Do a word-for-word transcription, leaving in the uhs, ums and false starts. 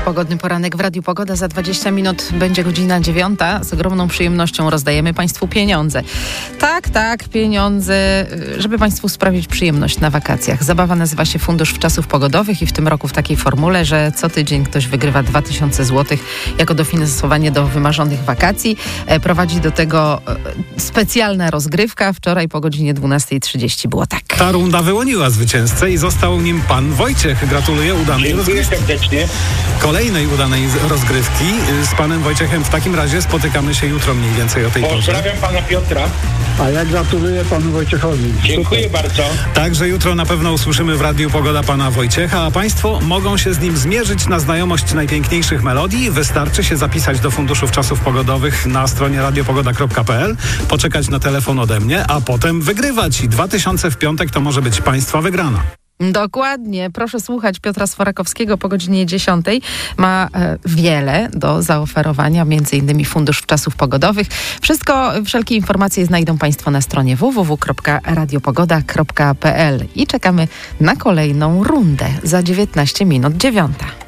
Pogodny poranek w Radiu Pogoda. Za dwadzieścia minut będzie godzina dziewiąta. Z ogromną przyjemnością rozdajemy Państwu pieniądze. Tak, tak, pieniądze, żeby Państwu sprawić przyjemność na wakacjach. Zabawa nazywa się Fundusz Wczasów Pogodowych i w tym roku w takiej formule, że co tydzień ktoś wygrywa dwa tysiące złotych jako dofinansowanie do wymarzonych wakacji. Prowadzi do tego specjalna rozgrywka. Wczoraj po godzinie dwunasta trzydzieści było tak. Ta runda wyłoniła zwycięzcę i został nim pan Wojciech. Gratuluję udanej Dziękuję rozgrywki. serdecznie. Kolejnej udanej rozgrywki. Z panem Wojciechem w takim razie spotykamy się jutro mniej więcej o tej porze. Pozdrawiam pana Piotra. A ja gratuluję panu Wojciechowi. Dziękuję bardzo. Także jutro na pewno usłyszymy w Radiu Pogoda pana Wojciecha, a państwo mogą się z nim zmierzyć na znajomość najpiękniejszych melodii. Wystarczy się zapisać do Funduszu Wczasów Pogodowych na stronie radiopogoda kropka p l, poczekać na telefon ode mnie, a potem wygrywać. I dwa tysiące w piątek to może być państwa wygrana. Dokładnie. Proszę słuchać Piotra Sforakowskiego po godzinie dziesiątej. Ma e, wiele do zaoferowania, między innymi Fundusz Wczasów Pogodowych. Wszystko, wszelkie informacje znajdą Państwo na stronie w w w kropka radiopogoda kropka p l i czekamy na kolejną rundę za dziewiętnaście minut dziewiąta.